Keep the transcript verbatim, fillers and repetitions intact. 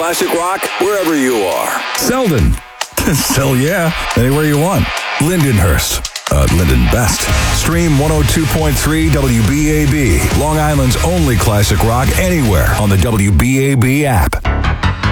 classic rock wherever you are. Selden. Still, yeah. Anywhere you want. Lindenhurst. Uh, Linden Best. Stream one oh two point three W B A B. Long Island's only classic rock anywhere on the W B A B app.